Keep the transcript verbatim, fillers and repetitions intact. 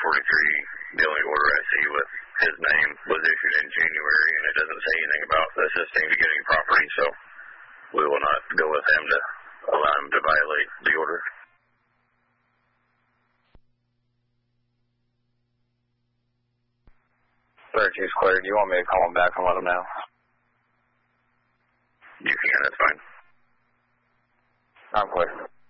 forty-three, the only order I see with his name was issued in January, and it doesn't say anything about assisting to getting property, so we will not go with him to allow him to violate the order. Search is cleared. Do you want me to call him back and let him know? You can, that's fine. I'm clear.